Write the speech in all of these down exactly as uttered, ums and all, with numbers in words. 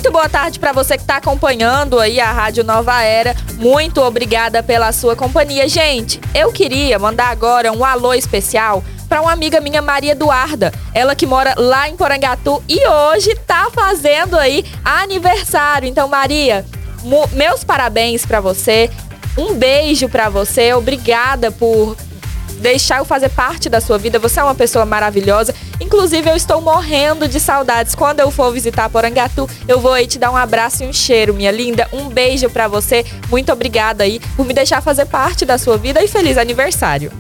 Muito boa tarde para você que está acompanhando aí a Rádio Nova Era. Muito obrigada pela sua companhia. Gente, eu queria mandar agora um alô especial para uma amiga minha, Maria Eduarda. Ela que mora lá em Porangatu e hoje tá fazendo aí aniversário. Então, Maria, meus parabéns para você. Um beijo para você. Obrigada por deixar eu fazer parte da sua vida. Você é uma pessoa maravilhosa. Inclusive, eu estou morrendo de saudades. Quando eu for visitar Porangatu, eu vou aí te dar um abraço e um cheiro, minha linda. Um beijo pra você. Muito obrigada aí por me deixar fazer parte da sua vida e feliz aniversário.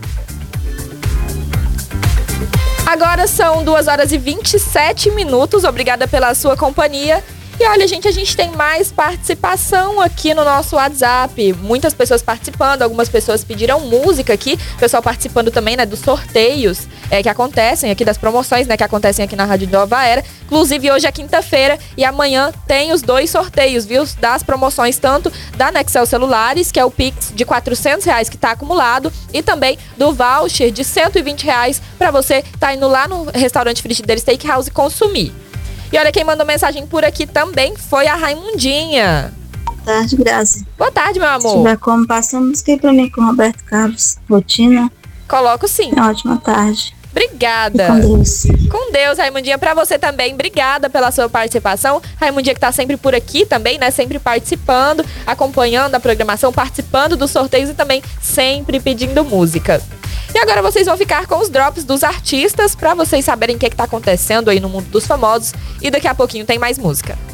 Agora são duas horas e vinte e sete minutos. Obrigada pela sua companhia. E olha, gente, a gente tem mais participação aqui no nosso WhatsApp. Muitas pessoas participando, algumas pessoas pediram música aqui. O pessoal participando também, né, dos sorteios é, que acontecem aqui, das promoções, né, que acontecem aqui na Rádio Nova Era. Inclusive, hoje é quinta-feira e amanhã tem os dois sorteios, viu? Das promoções, tanto da Nexel Celulares, que é o Pix de quatrocentos reais que está acumulado, e também do voucher de cento e vinte reais para você tá indo lá no restaurante Frigideira Steakhouse consumir. E olha, quem mandou mensagem por aqui também foi a Raimundinha. Boa tarde, Grazi. Boa tarde, meu amor. Se tiver como, passa uma música aí pra mim com o Roberto Carlos. Rotina. Coloco sim. Uma ótima tarde. Obrigada. E com Deus. Com Deus, Raimundinha. Pra você também, obrigada pela sua participação. Raimundinha que tá sempre por aqui também, né? Sempre participando, acompanhando a programação, participando dos sorteios e também sempre pedindo música. E agora vocês vão ficar com os drops dos artistas pra vocês saberem o que, é que tá acontecendo aí no mundo dos famosos. E daqui a pouquinho tem mais música.